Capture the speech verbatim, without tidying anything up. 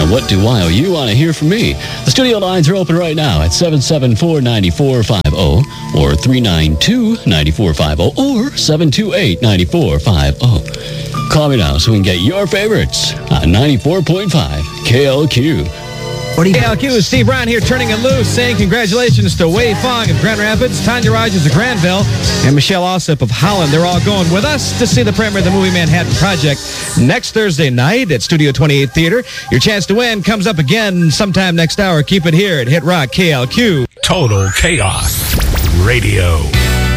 And what do I or you want to hear from me? The studio lines are open right now at seven seven four, nine four five zero or three nine two, nine four five zero or seven two eight, nine four five zero. Call me now so we can get your favorites on ninety-four point five K L Q. K L Q, Steve Brown here, turning it loose, saying congratulations to Wei Fong of Grand Rapids, Tanya Rogers of Granville, and Michelle Ossip of Holland. They're all going with us to see the premiere of the movie Manhattan Project next Thursday night at Studio twenty-eight Theater. Your chance to win comes up again sometime next hour. Keep it here at Hit Rock K L Q. Total Chaos Radio.